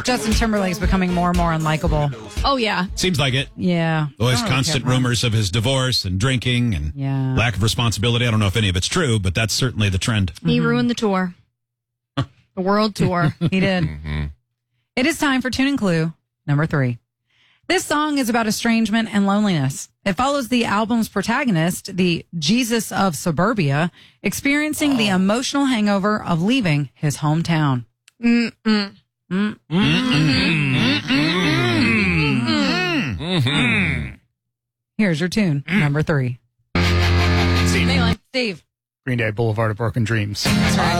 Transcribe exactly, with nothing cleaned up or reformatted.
Justin Timberlake's becoming more and more unlikable. Oh, yeah. Seems like it. Yeah. Always I don't really constant care for him. rumors of his divorce and drinking and Yeah. lack of responsibility. I don't know if any of it's true, but that's certainly the trend. He ruined the tour. The world tour. He did. It is time for Tune and Clue number three. This song is about estrangement and loneliness. It follows the album's protagonist, the Jesus of Suburbia, experiencing the emotional hangover of leaving his hometown. Mm-mm. Mm. Mm-hmm. Here's your tune, number three. Steve. Anyway. Steve. Green Day Boulevard of Broken Dreams. That's right.